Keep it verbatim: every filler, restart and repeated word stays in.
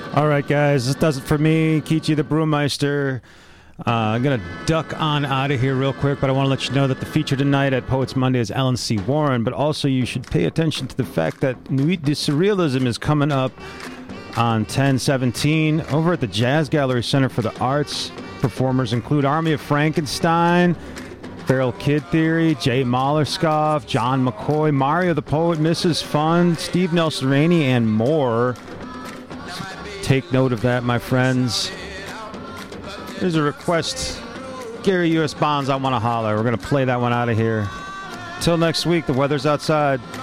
All right, guys, this does it for me, Kichi the Brewmeister. Uh, I'm going to duck on out of here real quick, but I want to let you know that the feature tonight at Poets Monday is Ellen C. Warren, but also you should pay attention to the fact that Nuit de Surrealism is coming up on ten seventeen over at the Jazz Gallery Center for the Arts. Performers include Army of Frankenstein, Feral Kid Theory, Jay Mollerskoff, John McCoy, Mario the Poet, Missus Fun, Steve Nelson Rainey, and more. So take note of that, my friends. There's a request. Gary U S. Bonds, I Want to Holler. We're going to play that one out of here. Till next week, the weather's outside.